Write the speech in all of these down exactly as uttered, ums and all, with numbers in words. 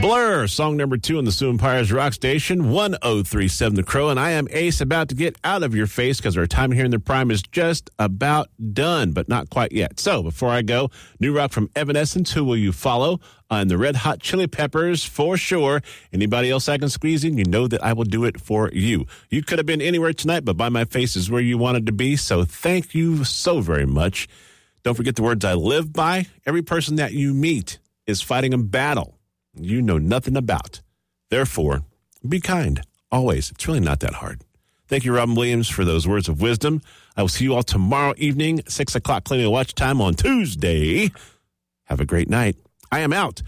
Blur, song number two on the Sioux Empires Rock Station, one oh three point seven The Crow, and I am Ace, about to get out of your face because our time here in the Prime is just about done, but not quite yet. So before I go, new rock from Evanescence, Who Will You Follow? On the Red Hot Chili Peppers, for sure. Anybody else I can squeeze in, you know that I will do it for you. You could have been anywhere tonight, but By My Face is where you wanted to be, so thank you so very much. Don't forget the words I live by. Every person that you meet is fighting a battle you know nothing about. Therefore, be kind, always. It's really not that hard. Thank you, Robin Williams, for those words of wisdom. I will see you all tomorrow evening, six o'clock Colonial Watch Time on Tuesday. Have a great night. I am out.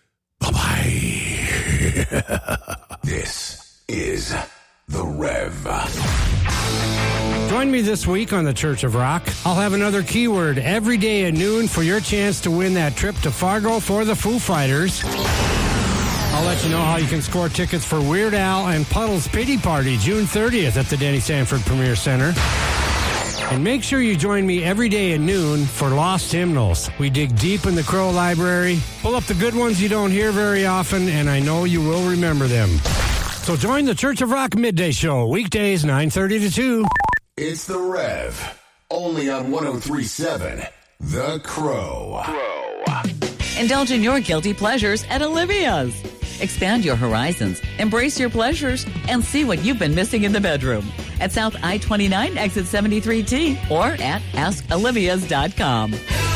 Bye-bye. This is The Rev. Join me this week on the Church of Rock. I'll have another keyword every day at noon for your chance to win that trip to Fargo for the Foo Fighters. I'll let you know how you can score tickets for Weird Al and Puddle's Pity Party June thirtieth at the Denny Sanford Premier Center. And make sure you join me every day at noon for Lost Hymnals. We dig deep in the Crow Library, pull up the good ones you don't hear very often, and I know you will remember them. So join the Church of Rock Midday Show, weekdays nine thirty to two. It's The Rev, only on one oh three point seven The Crow. Crow. Indulge in your guilty pleasures at Olivia's. Expand your horizons, embrace your pleasures, and see what you've been missing in the bedroom at South I twenty-nine, exit seventy-three T, or at ask olivias dot com.